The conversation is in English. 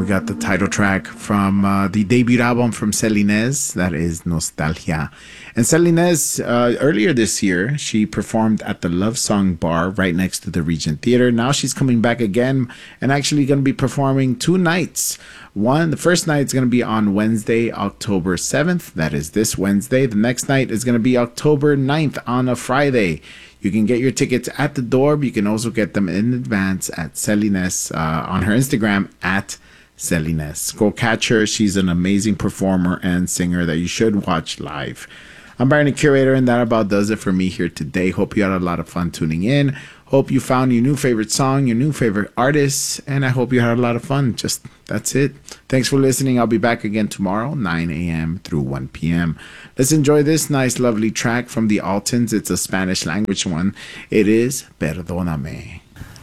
got the title track from the debut album from Celines, that is Nostalgia. And Celines, earlier this year, she performed at the Love Song Bar right next to the Regent Theater. Now she's coming back again and actually going to be performing 2 nights. The first night is going to be on Wednesday, October 7th. That is this Wednesday. The next night is going to be October 9th on a Friday. You can get your tickets at the door, but you can also get them in advance at Celines on her Instagram at Celines. Go catch her. She's an amazing performer and singer that you should watch live. I'm Byron, the Curator, and that about does it for me here today. Hope you had a lot of fun tuning in. Hope you found your new favorite song, your new favorite artist, and I hope you had a lot of fun. That's it. Thanks for listening. I'll be back again tomorrow, 9 a.m. through 1 p.m. Let's enjoy this nice, lovely track from the Altons. It's a Spanish language one. It is Perdóname.